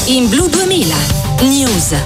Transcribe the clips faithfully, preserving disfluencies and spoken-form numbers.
In Blu duemila News.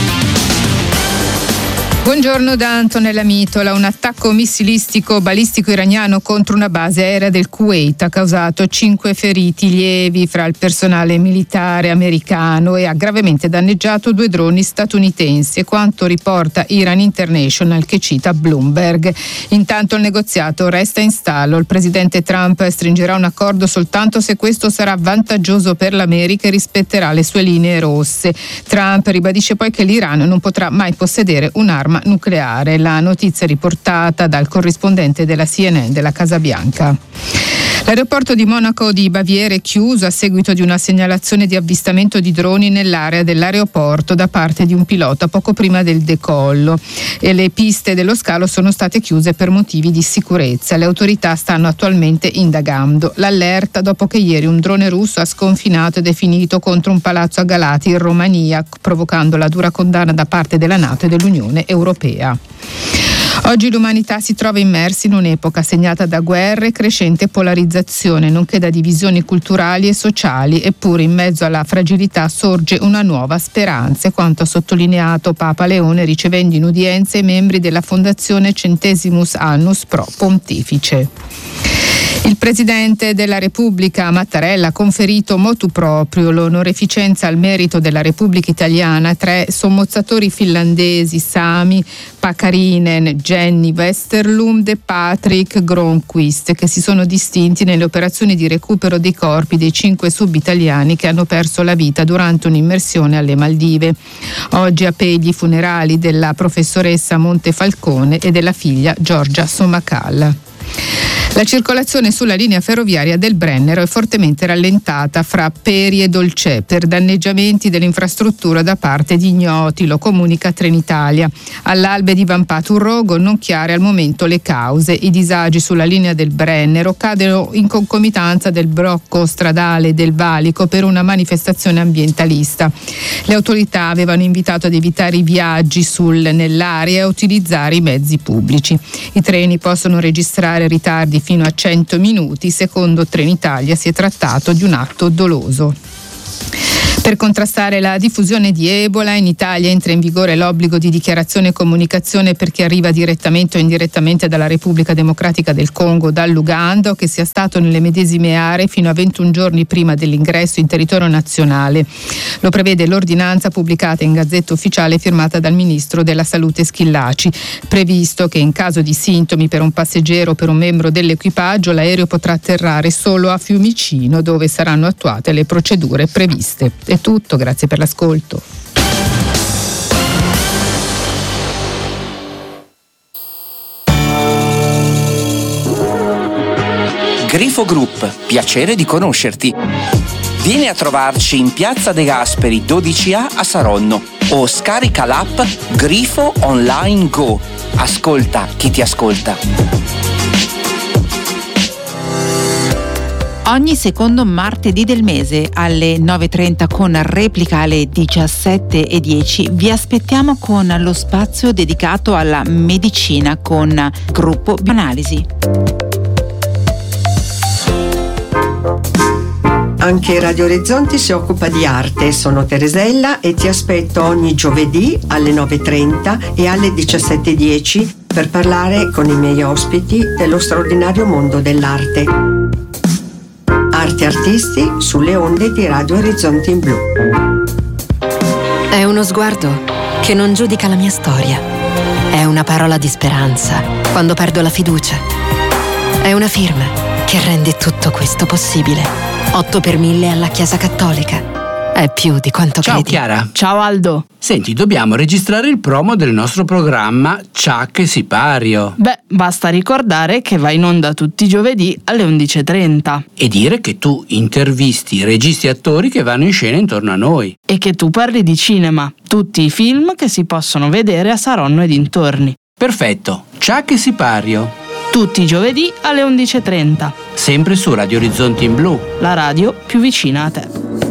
Buongiorno da Antonella Mitola. Un attacco missilistico balistico iraniano contro una base aerea del Kuwait ha causato cinque feriti lievi fra il personale militare americano e ha gravemente danneggiato due droni statunitensi, quanto riporta Iran International, che cita Bloomberg. Intanto il negoziato resta in stallo. Il presidente Trump stringerà un accordo soltanto se questo sarà vantaggioso per l'America e rispetterà le sue linee rosse. Trump ribadisce poi che l'Iran non potrà mai possedere un'arma nucleare. La notizia è riportata dal corrispondente della C N N della Casa Bianca. L'aeroporto di Monaco di Baviera è chiuso a seguito di una segnalazione di avvistamento di droni nell'area dell'aeroporto da parte di un pilota poco prima del decollo, e le piste dello scalo sono state chiuse per motivi di sicurezza. Le autorità stanno attualmente indagando. L'allerta dopo che ieri un drone russo ha sconfinato ed è finito contro un palazzo a Galati in Romania, provocando la dura condanna da parte della NATO e dell'Unione Europea. Oggi l'umanità si trova immersa in un'epoca segnata da guerre e crescente polarizzazione, nonché da divisioni culturali e sociali, eppure in mezzo alla fragilità sorge una nuova speranza, quanto ha sottolineato Papa Leone ricevendo in udienza i membri della Fondazione Centesimus Annus Pro Pontifice. Il Presidente della Repubblica Mattarella ha conferito motu proprio l'onoreficenza al merito della Repubblica Italiana a tre sommozzatori finlandesi, Sami Pakarinen, Jenny Westerlund e Patrick Gronqvist, che si sono distinti nelle operazioni di recupero dei corpi dei cinque sub-italiani che hanno perso la vita durante un'immersione alle Maldive. Oggi a Pegli i funerali della professoressa Montefalcone e della figlia Giorgia Somacalla. La circolazione sulla linea ferroviaria del Brennero è fortemente rallentata fra Peri e Dolcè per danneggiamenti dell'infrastruttura da parte di ignoti, lo comunica Trenitalia. All'Albe di Vampato un rogo, non chiare al momento le cause. I disagi sulla linea del Brennero cadono in concomitanza del blocco stradale del Valico per una manifestazione ambientalista. Le autorità avevano invitato ad evitare i viaggi sul, nell'area e a utilizzare i mezzi pubblici. I treni possono registrare ritardi fino a cento minuti. Secondo Trenitalia si è trattato di un atto doloso. Per contrastare la diffusione di Ebola in Italia entra in vigore l'obbligo di dichiarazione e comunicazione per chi arriva direttamente o indirettamente dalla Repubblica Democratica del Congo o dall'Uganda, o che sia stato nelle medesime aree fino a ventuno giorni prima dell'ingresso in territorio nazionale. Lo prevede l'ordinanza pubblicata in Gazzetta Ufficiale firmata dal Ministro della Salute Schillaci. Previsto che in caso di sintomi per un passeggero o per un membro dell'equipaggio l'aereo potrà atterrare solo a Fiumicino, dove saranno attuate le procedure previste. È tutto, grazie per l'ascolto. Grifo Group, piacere di conoscerti. Vieni a trovarci in Piazza De Gasperi dodici A a Saronno o scarica l'app Grifo Online Go. Ascolta chi ti ascolta. Ogni secondo martedì del mese alle nove e trenta con replica alle diciassette e dieci vi aspettiamo con lo spazio dedicato alla medicina con Gruppo Bioanalisi. Anche Radio Orizzonti si occupa di arte. Sono Teresella e ti aspetto ogni giovedì alle nove e trenta e alle diciassette e dieci per parlare con i miei ospiti dello straordinario mondo dell'arte. Arte e artisti sulle onde di Radio Orizzonti in Blu. È uno sguardo che non giudica la mia storia. È una parola di speranza quando perdo la fiducia. È una firma che rende tutto questo possibile. otto per mille alla Chiesa Cattolica. È più di quanto Ciao credi. Chiara. Ciao Aldo. Senti, dobbiamo registrare il promo del nostro programma Ciak e Sipario. Beh, basta ricordare che va in onda tutti i giovedì alle undici e trenta. E dire che tu intervisti registi e attori che vanno in scena intorno a noi. E che tu parli di cinema, tutti i film che si possono vedere a Saronno e dintorni. Perfetto, Ciak e Sipario. Tutti i giovedì alle undici e trenta. Sempre su Radio Orizzonti in Blu. La radio più vicina a te.